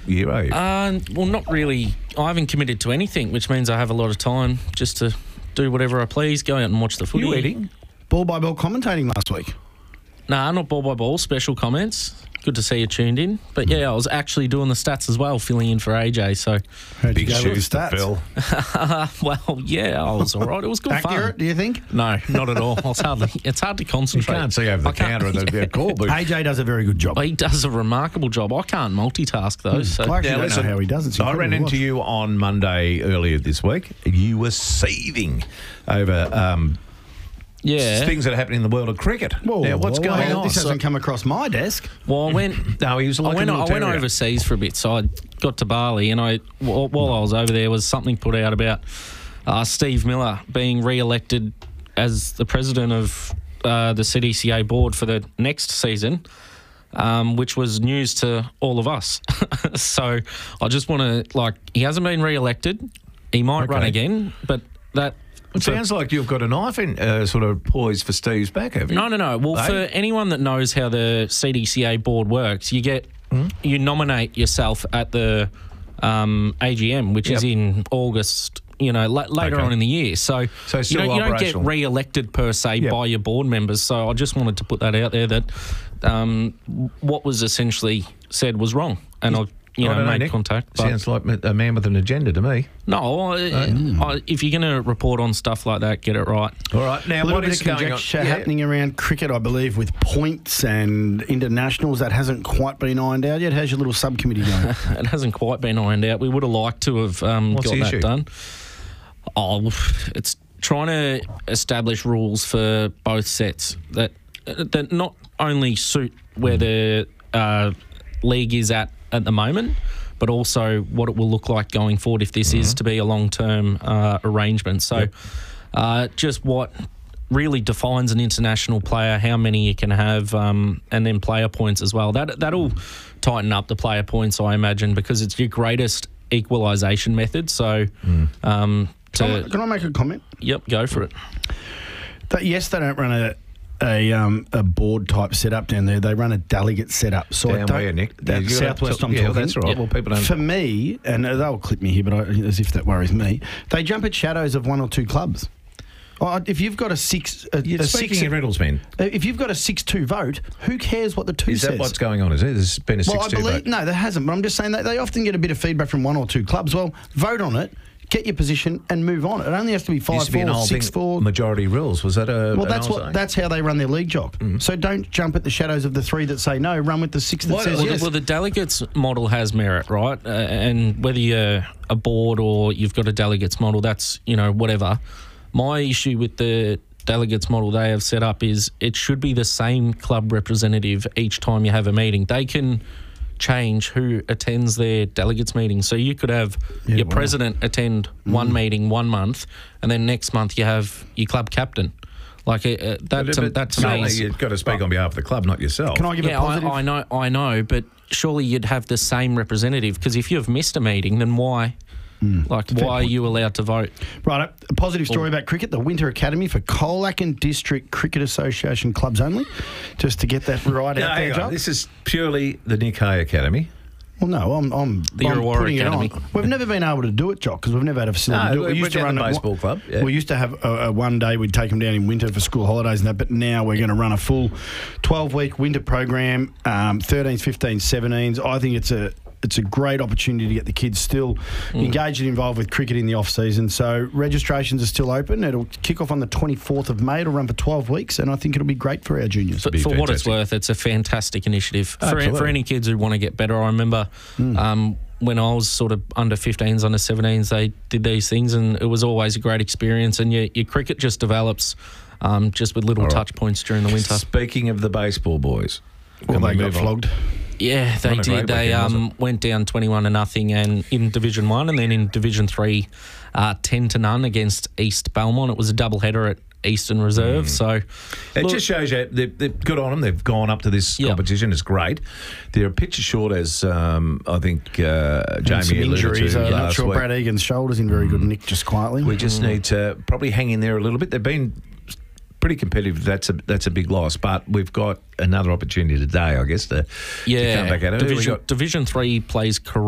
year, are you? Well, not really. I haven't committed to anything, which means I have a lot of time just to do whatever I please, go out and watch the footy. You eating? Ball by ball commentating last week. Nah, not ball by ball, special comments. Good to see you tuned in. But yeah, I was actually doing the stats as well, filling in for AJ. So How'd you Big go with shoes the to stats? fill. well, yeah, I was all right. It was good Accurate, fun. do you think? No, not at all. It's hard to You concentrate. can't see over the I can't- counter at the call booth. AJ does a very good job. Well, he does a remarkable job. I can't multitask though. So I actually Now, don't listen, know how he does it. It's I ran incredible into to you on Monday earlier this week. You were seething over yeah. things that are happening in the world of cricket. watch. Now, what's Well, going on? This hasn't come across my desk. Well, I went. No, he was like I went a little terrier. overseas for a bit, so I got to Bali, and while I was over there, was something put out about Steve Miller being re-elected as the president of the CDCA board for the next season, which was news to all of us. So I just want to he hasn't been re-elected. He might run Okay. again, but that. It sounds like you've got a knife in sort of poised for Steve's back, have you? No. Well, Eh? for anyone that knows how the CDCA board works, you nominate yourself at the AGM, which is Yep. in August. Later Okay. on in the year. So still you don't get operational. re-elected per se Yep. by your board members. So I just wanted to put that out there that what was essentially said was wrong, and I I don't know, made Nick. contact. But Sounds like a man with an agenda to me. no, if you're going to report on stuff like that, get it right. All right, now A little what bit is of going on? conjecture happening around cricket, I believe, with points and internationals. That hasn't quite been ironed out yet. How's your little subcommittee going? It hasn't quite been ironed out. We would have liked to have What's got the that issue? done. Oh, it's trying to establish rules for both sets that not only suit where the league is at the moment, but also what it will look like going forward if this is to be a long-term arrangement. So just what really defines an international player, how many you can have, and then player points as well. That'll tighten up the player points, I imagine, because it's your greatest equalisation method. So Can I make a comment? Yep, go for it. Yes, they don't run a board type setup down there. They run a delegate setup. So Down where, Nick? That You Southwest, I'm yeah, talking. that's right. Well, people don't. For me, and they'll clip me here, but as if that worries me, they jump at shadows of one or two clubs. If you've got a six, You're speaking in riddles, man. if you've got a 6-2 vote, who cares what the two Is says? that what's going on? Is it? There's been a 6-2 Well, I believe vote. no, there hasn't. But I'm just saying that they often get a bit of feedback from one or two clubs. Well, vote on it, get your position, and move on. It only has to be 5-4, Used to be an old thing, 6-4. majority rules. Was that a? Well, an old saying? that's how they run their league job. So don't jump at the shadows of the three that say no. Run with the six that says yes. Well, the delegates model has merit, right? And whether you're a board or you've got a delegates model, that's, whatever. My issue with the delegates model they have set up is it should be the same club representative each time you have a meeting. They can change who attends their delegates meeting. So you could have your president attend one meeting 1 month, and then next month you have your club captain. Like that to me is... You've got to speak on behalf of the club, not yourself. Can I give a positive? I know, but surely you'd have the same representative, because if you've missed a meeting, then why? Why are you allowed to vote? Right, a positive story about cricket, the Winter Academy for Colacan District Cricket Association clubs only, just to get that right No, out hang there, on. Joe. This is purely the Nick Hay Academy. Well, no, I'm Illawarra putting Academy. it on. We've never been able to do it, Jock, because we've never had a facility to do it. We used to run a baseball club. Yeah. We used to have a one day, we'd take them down in winter for school holidays and that, but now we're going to run a full 12-week winter program, 13s, 15s, 17s. I think it's a great opportunity to get the kids still engaged and involved with cricket in the off-season. So registrations are still open. It'll kick off on the 24th of May. It'll run for 12 weeks, and I think it'll be great for our juniors. But for what it's worth, it's a fantastic initiative. Absolutely. For any kids who want to get better, I remember when I was sort of under 15s, under 17s, they did these things, and it was always a great experience. And your cricket just develops just with little touch points during the winter. Speaking of the baseball boys, Well, can we they got move on? flogged. Yeah, they Not a great did. They weekend, was it? went down 21-0 and in Division 1, and then in Division 3, 10-0 against East Belmont. It was a doubleheader at Eastern Reserve. So It just shows you they're good on them. They've gone up to this competition. It's great. They're a pitch short, as I think Some Jamie alluded injuries. to I'm not last sure week. Brad Egan's shoulder's in very good nick, just quietly. We just need to probably hang in there a little bit. They've been pretty competitive. That's a big loss, but we've got another opportunity today, I guess, to come back at it. Who we got? Division 3 plays